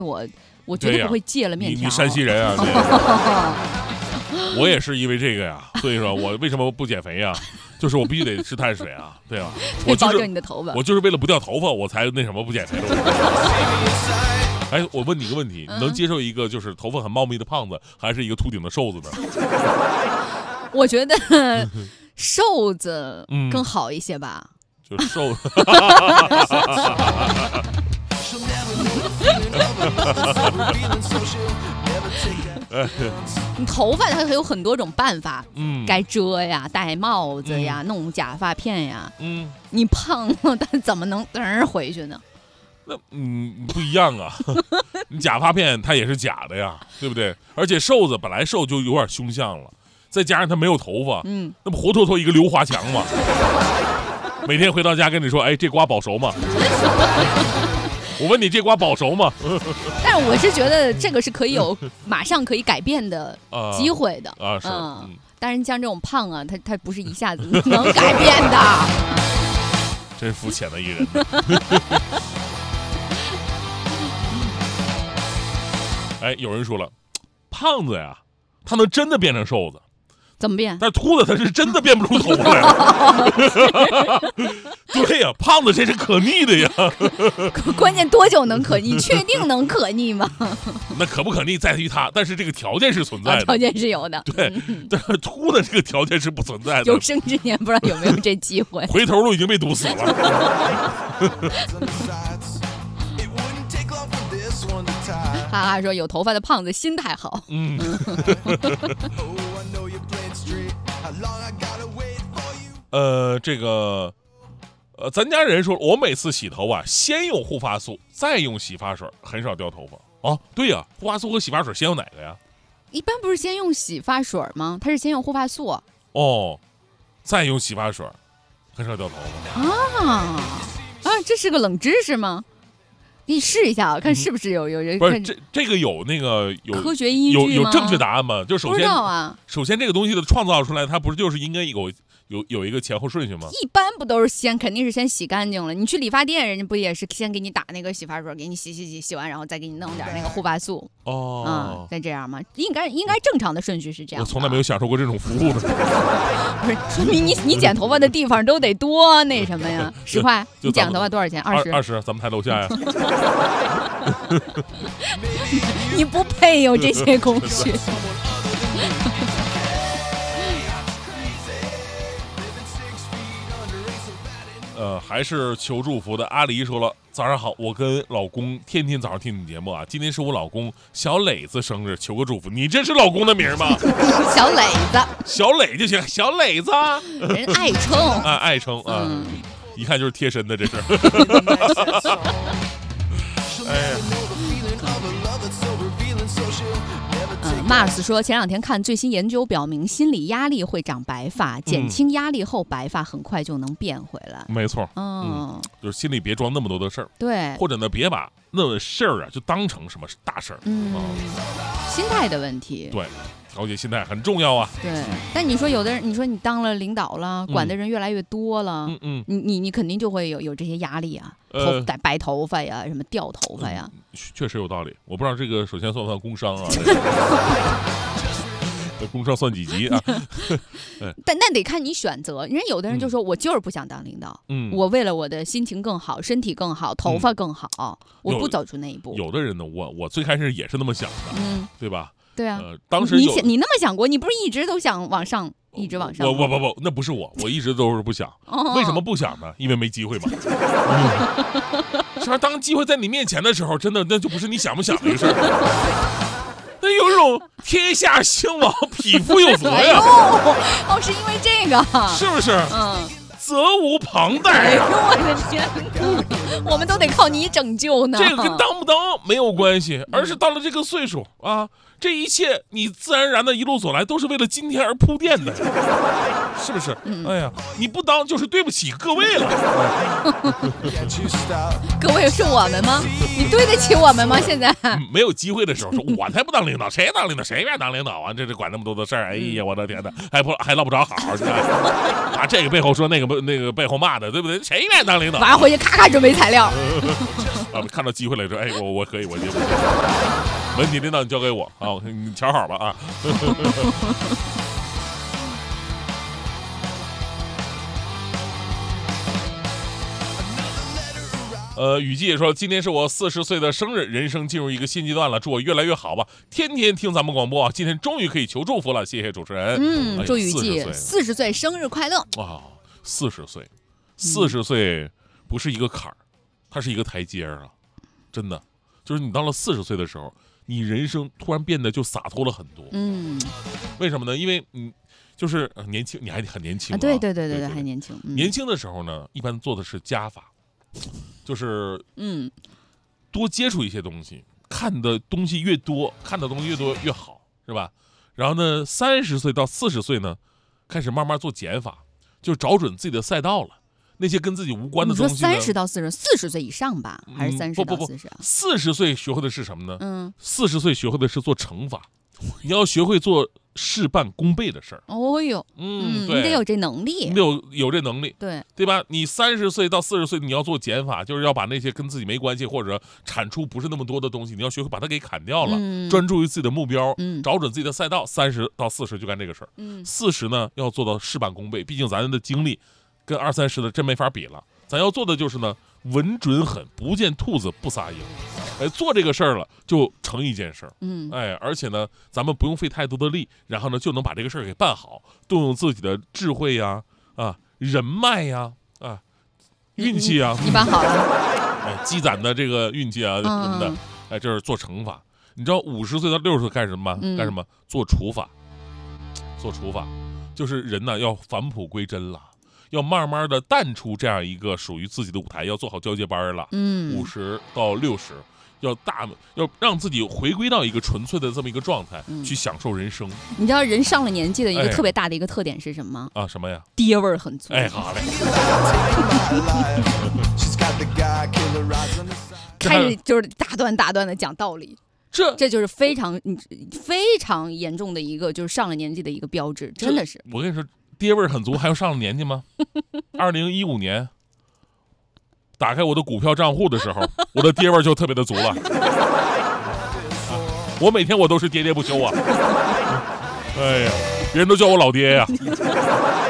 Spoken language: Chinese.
我绝对不会戒了面条。 你山西人啊？我也是因为这个呀，所以说我为什么不减肥呀？就是我必须得吃碳水啊，对吧？我保证你的头发， 我就是为了不掉头发，我才那什么不减肥的。哎，我问你一个问题，你能接受一个就是头发很茂密的胖子，还是一个秃顶的瘦子呢？ 我觉得瘦子更好一些吧。 就瘦。 你头发它有很多种办法，该遮呀、戴帽子呀、弄假发片呀，你胖了，但怎么能回去呢？ 那不一样啊，你假发片它也是假的呀，对不对？而且瘦子本来瘦就有点凶相了，再加上他没有头发，那不活脱脱一个硫化墙吗？每天回到家跟你说，哎，这瓜保熟吗？我问你，这瓜保熟吗？ 但是我是觉得这个是可以有马上可以改变的机会的啊，是。 但是像这种胖啊，它不是一下子能改变的。 真肤浅的一人。哎，有人说了，胖子呀，他能真的变成瘦子。 怎么变？ 但是秃子他是真的变不出头发来。对呀，胖子这是可逆的呀。 关键多久能可逆？确定能可逆吗？ 那可不可逆在于他，但是这个条件是存在的。 条件是有的。 对，但是秃的这个条件是不存在的。 有生之年不知道有没有这机会。 回头路已经被堵死了。 哈哈说有头发的胖子心态好。 这个，咱家人说，我每次洗头啊，先用护发素，再用洗发水，很少掉头发啊。对呀，护发素和洗发水先用哪个呀？ 一般不是先用洗发水吗？它是先用护发素。 哦，再用洗发水，很少掉头发啊！这是个冷知识吗？你试一下，看是不是有人。 不是这个有那个有科学依据吗？有正确答案吗？就首先不知道啊。 首先这个东西的创造出来，它不是就是应该有一个前后顺序吗？ 一般不都是肯定是先洗干净了。你去理发店，人家不也是先给你打那个洗发水，给你洗完，然后再给你弄点那个护发素。再这样吗？应该正常的顺序是这样。 我从来没有享受过这种服务的。 不是，说明你剪头发的地方都得多那什么呀？10块，你剪头发多少钱 ？20，咱们台楼下呀。 你不配有这些工序。 还是求祝福的。阿狸说了，早上好，我跟老公天天早上听你节目啊，今天是我老公小磊子生日，求个祝福。你这是老公的名吗？ 小磊子， 小磊就行，小磊子， 人爱称啊，爱称啊，一看就是贴身的，这是。哎呀。 Mars 说，前两天看最新研究表明，心理压力会长白发，减轻压力后，白发很快就能变回来。 没错，就是心里别装那么多的事儿， 对， 或者呢，别把那个事儿啊就当成什么大事儿， 心态的问题， 对，调节心态很重要啊。 对，但你说有的人，你说你当了领导了，管的人越来越多了，你肯定就会有这些压力啊，白头发呀，什么掉头发呀， 确实有道理。我不知道这个首先算不算工伤啊？工伤算几级啊？ 但得看你选择。人家有的人就说，我就是不想当领导，我为了我的心情更好，身体更好，头发更好，我不走出那一步。 有的人呢，我最开始也是那么想的，对吧？ 对啊， 当时你那么想过，你不是一直都想往上，一直往上？ 不，那不是我一直都是不想。为什么不想呢？因为没机会嘛。是吧？当机会在你面前的时候，真的那就不是你想不想的一个事儿。那有一种天下兴亡，匹夫有责呀。 是因为这个， 是不是？责无旁贷。 哎呦我的天哪，我们都得靠你拯救呢。 这个跟当不当没有关系，而是到了这个岁数啊，这一切你自然而然的一路走来，都是为了今天而铺垫的，是不是？哎呀，你不当就是对不起各位了。 各位是我们吗？你对得起我们吗？现在没有机会的时候，说我才不当领导，谁当领导？谁愿意当领导啊？这管那么多的事儿，哎呀，我的天哪，还落不着好，啊，这个背后说那个背后骂的，对不对？谁愿意当领导？ 晚上回去咔咔准备材料。 啊，看到机会了说，哎，我可以，我接不接？文体领导你交给我啊，你瞧好吧啊。雨季也说，今天是我40岁的生日，人生进入一个新阶段了，祝我越来越好吧，天天听咱们广播啊，今天终于可以求祝福了，谢谢主持人。 祝雨季40岁生日快乐啊！40岁不是一个坎儿，它是一个台阶啊，真的，就是你到了40岁的时候，你人生突然变得就洒脱了很多。为什么呢？因为就是年轻，你还很年轻啊。 对，还年轻。 年轻的时候呢，一般做的是加法。就是多接触一些东西，看的东西越多，越好，是吧？然后呢，30岁到40岁呢，开始慢慢做减法，就找准自己的赛道了。那些跟自己无关的东西呢， 你说30到40岁以上吧，还是30到40 ？40岁学会的是什么呢？40岁学会的是做乘法，你要学会做事半功倍的事儿。 哦哟，对，你得有这能力， 你有这能力，对吧？你30岁到40岁，你要做减法，就是要把那些跟自己没关系或者产出不是那么多的东西，你要学会把它给砍掉了，专注于自己的目标，找准自己的赛道。30到40就干这个事儿，40呢要做到事半功倍，毕竟咱的精力跟20、30的真没法比了。咱要做的就是呢，稳准狠，不见兔子不撒鹰。做这个事儿了就成一件事儿，而且呢，咱们不用费太多的力，然后呢就能把这个事儿给办好，动用自己的智慧呀、人脉呀、运气啊， 你办好了， 积攒的这个运气啊什么的，这是做乘法。你知道50岁到60岁干什么吗？干什么？做除法。做除法，就是人呢要返璞归真了。要慢慢的淡出这样一个属于自己的舞台，要做好交接班了。50到60，要让自己回归到一个纯粹的这么一个状态，去享受人生。 你知道人上了年纪的一个特别大的一个特点是什么吗？ 什么呀？ 爹味儿很足。 好嘞。 开始就是大段的讲道理。这就是非常严重的一个，就是上了年纪的一个标志，真的是。 我跟你说，爹味儿很足，还要上了年纪吗？2015年打开我的股票账户的时候，我的爹味儿就特别的足了。我每天我都是喋喋不休啊。哎呀，别人都叫我老爹呀。